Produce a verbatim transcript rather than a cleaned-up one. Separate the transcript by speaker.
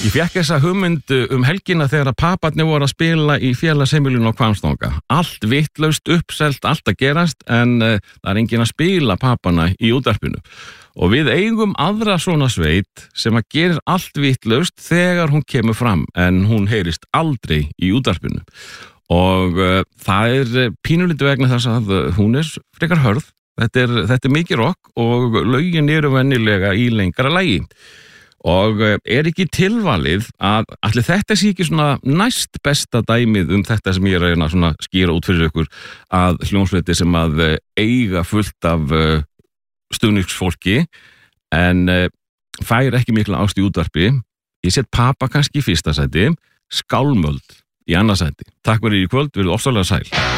Speaker 1: Ég fékk þessa hugmynd um helgina þegar að paparnir voru að spila í félagsheimilinu á Hvammstanga. Allt vitlaust, uppselt, allt að gerast, en uh, það er enginn að spila paparna í útvarpinu. Og við eigum aðra svona sveit sem að gerir allt vitlaust þegar hún kemur fram, en hún heyrist aldrei í útvarpinu. Og uh, það er pínulítið vegna þess að hún er frekar hörð. Þetta er, þetta er mikið rock og lögin eru venjulega í lengra lagi. Og er ekki tilvalið að allir þetta sé ekki svona næst besta dæmið um þetta sem ég er að reyna svona skýra út fyrir ykkur, að hljómsveitir sem að eiga fullt af stuðningsfólki en fær ekki mikla ást í útvarpi. Ég set Papa kannski í fyrsta sæti, Skálmöld í annað sæti. Takk fyrir í kvöld, verið ofsalega sæl.